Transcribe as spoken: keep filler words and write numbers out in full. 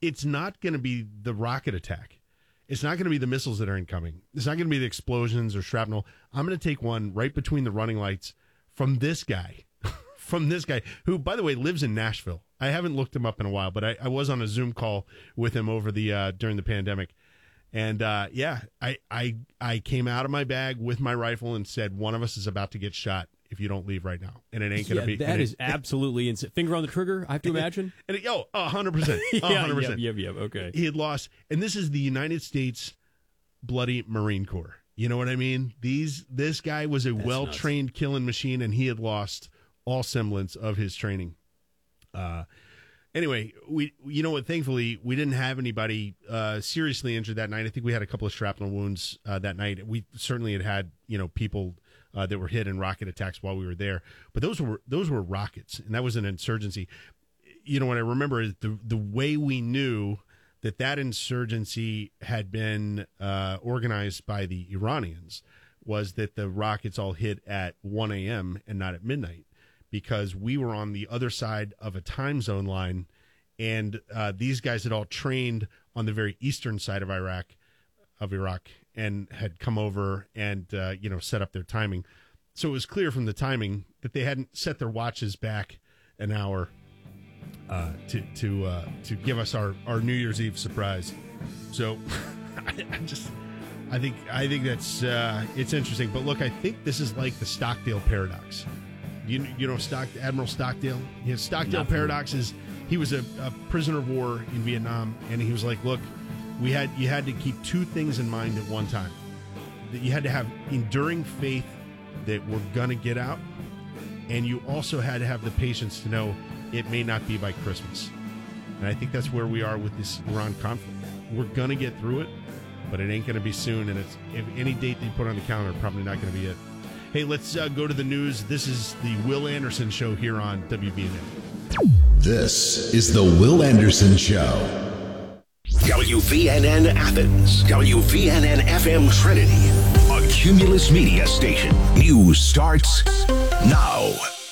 it's not going to be the rocket attack. It's not going to be the missiles that are incoming. It's not going to be the explosions or shrapnel. I'm going to take one right between the running lights from this guy, from this guy, who, by the way, lives in Nashville. I haven't looked him up in a while, but I, I was on a Zoom call with him over the uh, during the pandemic. And, uh, yeah, I, I I came out of my bag with my rifle and said, one of us is about to get shot if you don't leave right now. And it ain't going to yeah, be. That is absolutely insane. Finger on the trigger, I have to imagine. And it, oh, one hundred percent. yeah, one hundred percent. Yep, yep, yep, okay. He had lost. And this is the United States Bloody Marine Corps. You know what I mean? These This guy was a That's well-trained nuts. killing machine, and he had lost all semblance of his training. Uh Anyway, we you know what? Thankfully, we didn't have anybody uh, seriously injured that night. I think we had a couple of shrapnel wounds uh, that night. We certainly had had you know people uh, that were hit in rocket attacks while we were there. But those were those were rockets, and that was an insurgency. You know what I remember is the the way we knew that that insurgency had been uh, organized by the Iranians was that the rockets all hit at one a.m. and not at midnight, because we were on the other side of a time zone line, and uh, these guys had all trained on the very eastern side of Iraq, of Iraq, and had come over and uh, you know set up their timing. So it was clear from the timing that they hadn't set their watches back an hour uh, to to uh, to give us our, our New Year's Eve surprise. So I, I just I think I think that's uh, it's interesting. But look, I think this is like the Stockdale paradox. You you know Stock, Admiral Stockdale? His Stockdale Not paradox is he was a, a prisoner of war in Vietnam, and he was like, look, we had you had to keep two things in mind at one time. That you had to have enduring faith that we're gonna get out, and you also had to have the patience to know it may not be by Christmas. And I think that's where we are with this Iran conflict. We're gonna get through it, but it ain't gonna be soon. And it's if any date that you put on the calendar, probably not gonna be it. Hey, let's uh, go to the news. This is the Will Anderson Show here on W B N N. This is the Will Anderson Show. W V N N Athens, W V N N F M Trinity, a Cumulus Media station. News starts now.